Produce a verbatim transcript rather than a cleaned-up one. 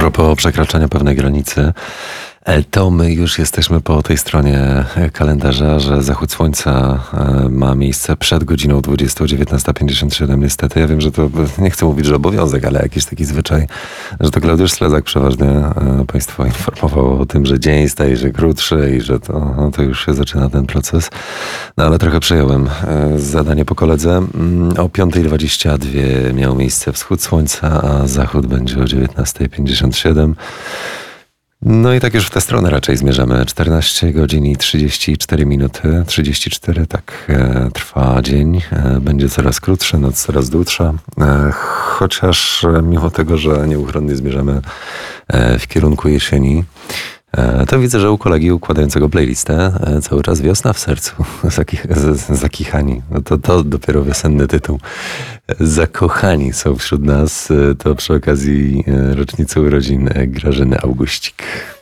propos przekraczania pewnej granicy, to my już jesteśmy po tej stronie kalendarza, że zachód słońca ma miejsce przed godziną dwudziestą, dziewiętnasta pięćdziesiąt siedem. Niestety, ja wiem, że to, nie chcę mówić, że obowiązek, ale jakiś taki zwyczaj, że to Klaudiusz Slezak przeważnie Państwo informował o tym, że dzień staje się krótszy i że to, no to już się zaczyna ten proces. No ale trochę przejąłem zadanie po koledze. O piąta dwadzieścia dwa miał miejsce wschód słońca, a zachód będzie o dziewiętnasta pięćdziesiąt siedem. No i tak już w tę stronę raczej zmierzamy. czternaście godzin i trzydzieści cztery minuty. trzydzieści cztery, tak e, trwa dzień. E, będzie coraz krótszy, noc coraz dłuższa. E, chociaż e, mimo tego, że nieuchronnie zmierzamy e, w kierunku jesieni, e, to widzę, że u kolegi układającego playlistę e, cały czas wiosna w sercu. Zakich, z, zakichani. No to, to dopiero wiosenny tytuł. Zakochani są wśród nas. To przy okazji rocznicy urodzin Grażyny Augustik.